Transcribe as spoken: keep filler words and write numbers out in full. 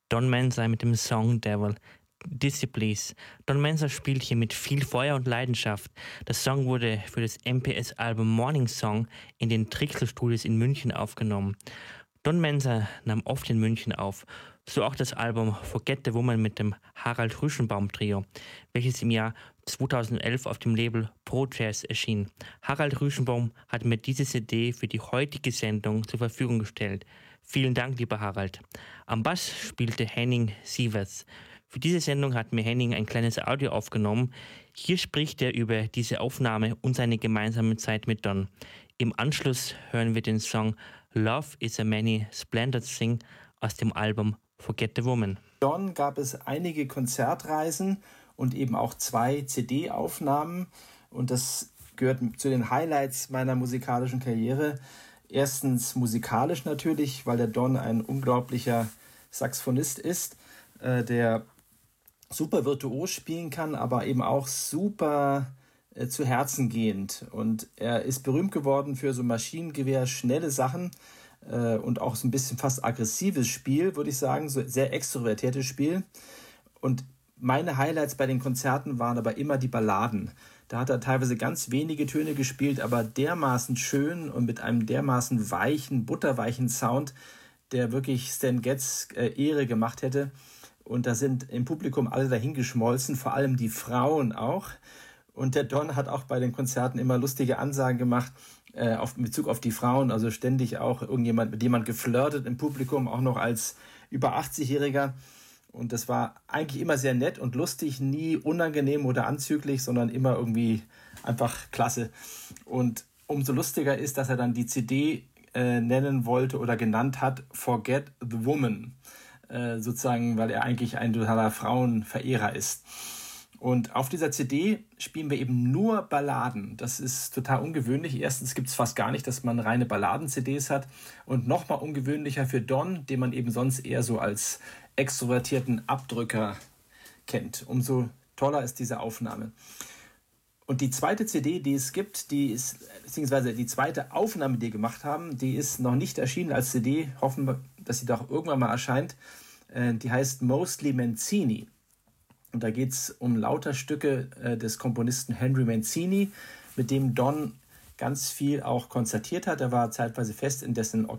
Don Mensa mit dem Song Devil. Dizzy Please. Don Mensa spielt hier mit viel Feuer und Leidenschaft. Das Song wurde für das M P S-Album Morning Song in den Trixel Studios in München aufgenommen. Don Mensa nahm oft in München auf, so auch das Album Forget the Woman mit dem Harald Rüschenbaum Trio, welches im Jahr zweitausendelf auf dem Label Pro Jazz erschien. Harald Rüschenbaum hat mir diese C D für die heutige Sendung zur Verfügung gestellt. Vielen Dank, lieber Harald. Am Bass spielte Henning Sievers. Für diese Sendung hat mir Henning ein kleines Audio aufgenommen. Hier spricht er über diese Aufnahme und seine gemeinsame Zeit mit Don. Im Anschluss hören wir den Song Love is a Many Splendid Thing aus dem Album Forget the Woman. Don gab es einige Konzertreisen und eben auch zwei C D-Aufnahmen. Und das gehört zu den Highlights meiner musikalischen Karriere. Erstens musikalisch natürlich, weil der Don ein unglaublicher Saxophonist ist, äh, der super virtuos spielen kann, aber eben auch super äh, zu Herzen gehend. Und er ist berühmt geworden für so Maschinengewehr, schnelle Sachen äh, und auch so ein bisschen fast aggressives Spiel, würde ich sagen, so sehr extrovertiertes Spiel. Und meine Highlights bei den Konzerten waren aber immer die Balladen. Da hat er teilweise ganz wenige Töne gespielt, aber dermaßen schön und mit einem dermaßen weichen, butterweichen Sound, der wirklich Stan Getz äh, Ehre gemacht hätte. Und da sind im Publikum alle dahingeschmolzen, vor allem die Frauen auch. Und der Don hat auch bei den Konzerten immer lustige Ansagen gemacht äh, auf, in Bezug auf die Frauen. Also ständig auch irgendjemand mit jemand geflirtet im Publikum, auch noch als über achtzig-Jähriger. Und das war eigentlich immer sehr nett und lustig, nie unangenehm oder anzüglich, sondern immer irgendwie einfach klasse. Und umso lustiger ist, dass er dann die C D äh, nennen wollte oder genannt hat, Forget the Woman. Äh, sozusagen, weil er eigentlich ein totaler Frauenverehrer ist. Und auf dieser C D spielen wir eben nur Balladen. Das ist total ungewöhnlich. Erstens gibt es fast gar nicht, dass man reine Balladen-C Ds hat. Und nochmal ungewöhnlicher für Don, den man eben sonst eher so als extrovertierten Abdrücker kennt. Umso toller ist diese Aufnahme. Und die zweite C D, die es gibt, die ist, beziehungsweise die zweite Aufnahme, die wir gemacht haben, die ist noch nicht erschienen als C D. Hoffen wir, dass sie doch irgendwann mal erscheint. Die heißt Mostly Mancini. Und da geht es um lauter Stücke des Komponisten Henry Mancini, mit dem Don ganz viel auch konzertiert hat. Er war zeitweise fest in dessen